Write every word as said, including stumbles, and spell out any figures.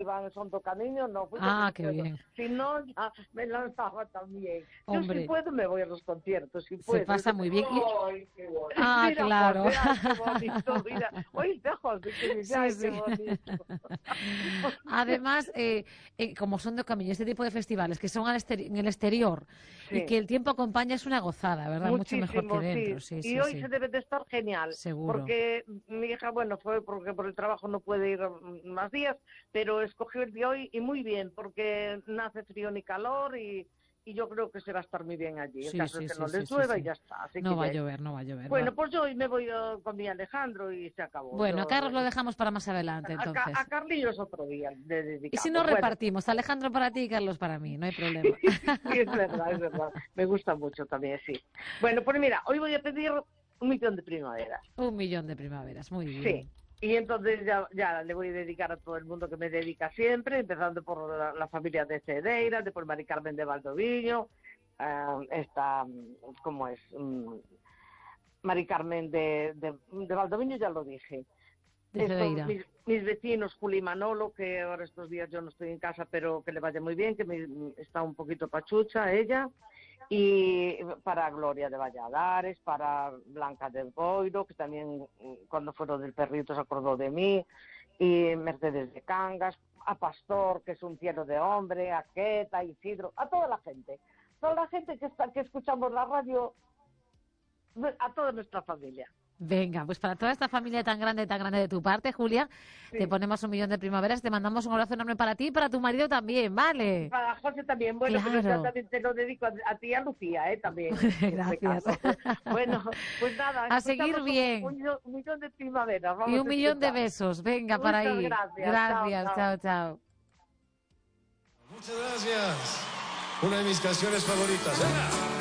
van Son do Camiño, no fui. Ah, qué bien. Si no, ya me lanzaba también. Hombre, yo si puedo me voy a los conciertos, si puedo. se pasa muy bien. Y... ¡Ay, qué bonito! Ah, mira, claro. José, ay, qué bonito, mira. Oíste, José, que me Sí, ay, sí. qué bonito. Además, eh, eh, como Son do Camiño, este tipo de festivales que son al exteri- en el exterior y Sí. que el tiempo acompaña es una gozada, ¿verdad? Mucho mejor que Muchísimo, dentro. sí. Sí, Y sí, hoy sí. se debe de estar genial. Seguro. Porque mi hija, bueno, fue porque por el trabajo no puede ir más días, pero escogió el de hoy y muy bien, porque no hace frío ni calor y, y yo creo que se va a estar muy bien allí. En Sí, caso sí, de que sí, no sí, les sí, llueva sí. y ya está. Así No que va a ya. llover, no va a llover. Bueno, va. pues yo hoy me voy uh, con mi Alejandro y se acabó. Bueno, Yo, a Carlos lo dejamos para más adelante, a, entonces. a, a Carlillos otro día le Y si dedicamos. no Bueno, repartimos, Alejandro para ti y Carlos para mí, no hay problema. sí, es verdad, es verdad. Me gusta mucho también, sí. Bueno, pues mira, hoy voy a pedir un millón de primaveras. Un millón de primaveras, muy bien. Sí. Y entonces ya, ya le voy a dedicar a todo el mundo que me dedica siempre, empezando por la, la familia de Cedeira, después Mari Carmen de Valdoviño, uh, esta, ¿cómo es? Um, Mari Carmen de, de, de Valdoviño, ya lo dije. De Cedeira. Mis, mis vecinos, Juli y Manolo, que ahora estos días yo no estoy en casa, pero que le vaya muy bien, que me, está un poquito pachucha ella. Y para Gloria de Valladares, para Blanca del Boiro, que también cuando fueron del perrito se acordó de mí, y Mercedes de Cangas, a Pastor, que es un cielo de hombre, a Queta, a Isidro, a toda la gente, toda la gente que está que escuchamos la radio, a toda nuestra familia. Venga, pues para toda esta familia tan grande, tan grande de tu parte, Julia, sí. Te ponemos un millón de primaveras, te mandamos un abrazo enorme para ti y para tu marido también, ¿vale? Y para José también, bueno, claro. pero yo también te lo dedico a, a ti y a Lucía, ¿eh? También. Gracias. Bueno, pues nada. A seguir bien. Un, un, un millón de primaveras. Vamos y un millón de besos, venga, Muchas para ahí. gracias. Gracias, chao, chao, chao. Muchas gracias. Una de mis canciones favoritas. ¡Venga!